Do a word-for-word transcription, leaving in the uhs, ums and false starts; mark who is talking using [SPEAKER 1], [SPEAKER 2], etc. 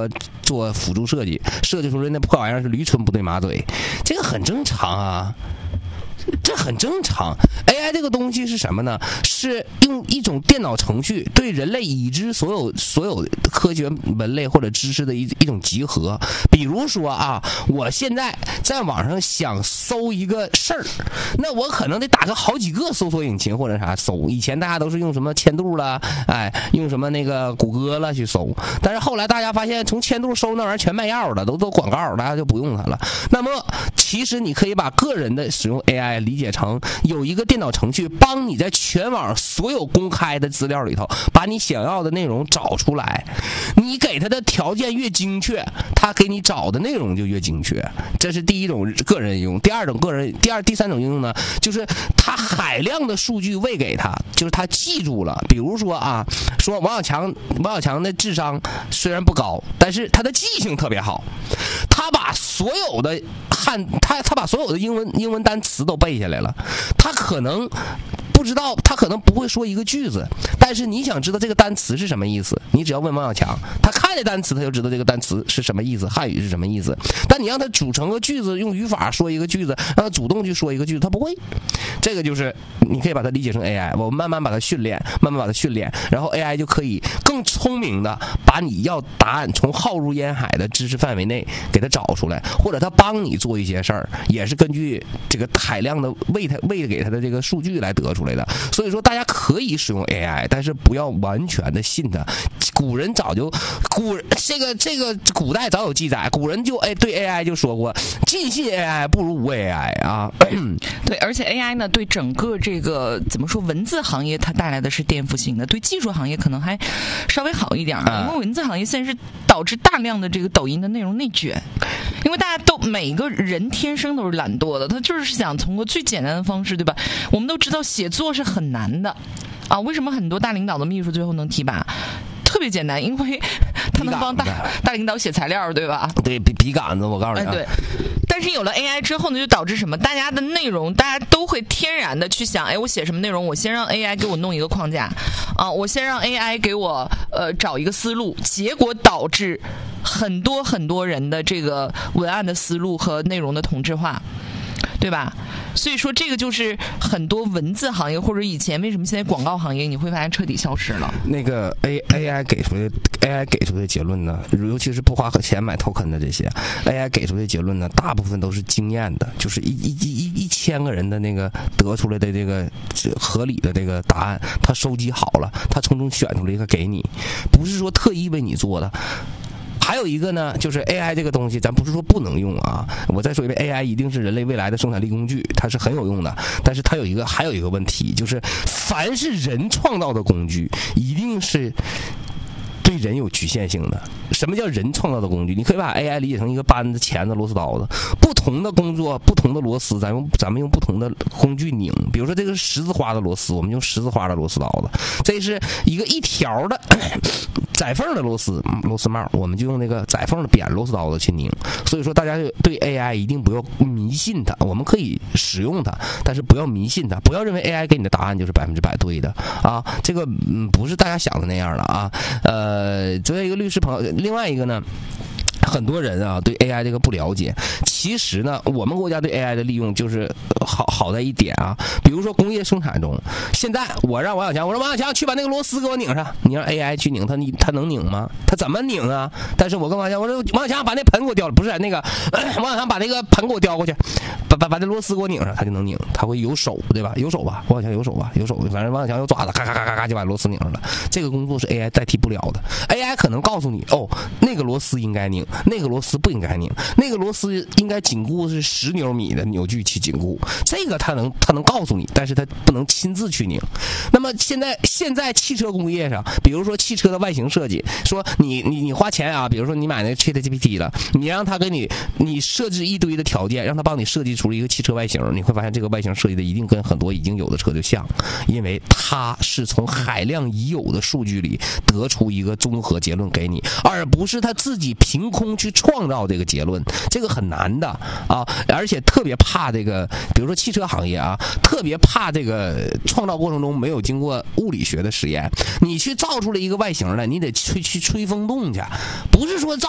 [SPEAKER 1] 说做辅助设计，设计出来那破玩意儿是驴唇不对马嘴，这个很正常啊。这很正常 ，A I 这个东西是什么呢？是用一种电脑程序对人类已知所有所有科学文类或者知识的一一种集合。比如说啊，我现在在网上想搜一个事儿，那我可能得打个好几个搜索引擎或者啥搜。以前大家都是用什么千度了，哎，用什么那个谷歌了去搜，但是后来大家发现，从千度搜那玩意儿全卖药的，都做广告，大家就不用它了。那么，其实你可以把个人的使用 A I。理解成有一个电脑程序帮你在全网所有公开的资料里头把你想要的内容找出来，你给他的条件越精确，他给你找的内容就越精确。这是第一种个人应用。第二种个人，第二第三种应用呢，就是他海量的数据喂给他，就是他记住了。比如说啊，说王小强，王小强的智商虽然不高，但是他的记性特别好，他把所有的汉他他把所有的英文英文单词都背下来了，他可能不知道，他可能不会说一个句子，但是你想知道这个单词是什么意思，你只要问王小强，他看这单词他就知道这个单词是什么意思，汉语是什么意思。但你让他组成个句子，用语法说一个句子，让他主动去说一个句子，他不会。这个就是你可以把它理解成 A I， 我慢慢把它训练，慢慢把它训练，然后 A I 就可以更聪明的把你要答案从浩如烟海的知识范围内给它找出来，或者他帮你做一些事儿，也是根据这个海量的喂他喂给他的这个数据来得出来的。所以说大家可以使用 A I， 但是不要完全的信它。古人早就古这个这个古代早有记载，古人就哎对 A I 就说过，尽信 A I 不如无 A I 啊。
[SPEAKER 2] 对，而且 A I 呢对整个这个怎么说文字行业它带来的是颠覆性的，对技术行业可能还稍微好一点，因为文字行业现在是导致大量的这个抖音的内容内卷，因为大家都每个人天生都是懒惰的，他就是想通过最简单的方式，对吧？我们都知道写作是很难的啊，为什么很多大领导的秘书最后能提拔？特别简单，因为他能帮大大领导写材料，对吧？
[SPEAKER 1] 对，笔笔杆子，我告诉你、啊
[SPEAKER 2] 哎，对。但是有了 A I 之后呢，就导致什么？大家的内容，大家都会天然的去想，哎，我写什么内容？我先让 A I 给我弄一个框架，啊，我先让 A I 给我呃找一个思路，结果导致很多很多人的这个文案的思路和内容的同质化。对吧？所以说这个就是很多文字行业或者以前为什么现在广告行业你会发现彻底消失了。
[SPEAKER 1] 那个 A A I 给出的 A I 给出的结论呢，尤其是不花钱买 token 的这些 A I 给出的结论呢，大部分都是经验的，就是一一一一千个人的那个得出来的这个合理的这个答案，他收集好了，他从中选出了一个给你，不是说特意为你做的。还有一个呢，就是 A I 这个东西，咱不是说不能用啊。我再说一遍 ，A I 一定是人类未来的生产力工具，它是很有用的。但是它有一个，还有一个问题，就是凡是人创造的工具，一定是对人有局限性的。什么叫人创造的工具？你可以把 A I 理解成一个扳子、钳子、螺丝刀子，不同的工作、不同的螺丝，咱用咱们用不同的工具拧。比如说这个十字花的螺丝，我们用十字花的螺丝刀子；这是一个一条的窄缝的螺丝螺丝帽，我们就用那个窄缝的扁螺丝刀子去拧。所以说，大家对 A I 一定不要迷信它，我们可以使用它，但是不要迷信它，不要认为 A I 给你的答案就是百分之百对的啊，这个嗯不是大家想的那样的啊。呃，作为一个律师朋友，另外一个呢。很多人啊对 A I 这个不了解，其实呢，我们国家对 A I 的利用就是好好在一点啊，比如说工业生产中，现在我让王小强，我说王小强去把那个螺丝给我拧上，你让 A I 去拧它，你它能拧吗？它怎么拧啊？但是我跟王小强，我说王小强把那盆给我叼了，不是那个王小强把那个盆给我叼过去，把把把那螺丝给我拧上，它就能拧，它会有手对吧？有手吧，王小强有手吧，有手，反正王小强有爪子，咔咔咔咔咔就把螺丝拧上了。这个工作是 A I 代替不了的 ，A I 可能告诉你哦，那个螺丝应该拧。那个螺丝不应该拧，那个螺丝应该紧固是十牛米的扭矩去紧固，这个它能它能告诉你，但是它不能亲自去拧。那么现在现在汽车工业上，比如说汽车的外形设计，说你你你花钱啊，比如说你买那个 ChatGPT 了，你让它给你你设置一堆的条件，让它帮你设计出一个汽车外形，你会发现这个外形设计的一定跟很多已经有的车就像，因为它是从海量已有的数据里得出一个综合结论给你，而不是它自己凭空去创造这个结论，这个很难的啊！而且特别怕这个，比如说汽车行业啊，特别怕这个创造过程中没有经过物理学的实验。你去造出了一个外形来，你得去去吹风洞去，不是说造